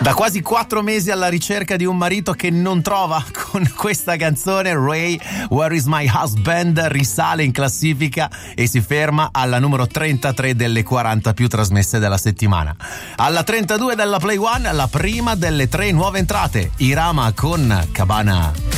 Da quasi 4 mesi alla ricerca di un marito che non trova, con questa canzone Ray, Where is my husband, risale in classifica e si ferma alla numero 33 delle 40 più trasmesse della settimana. Alla 32 della Play One, la prima delle 3 nuove entrate, Irama con Cabana.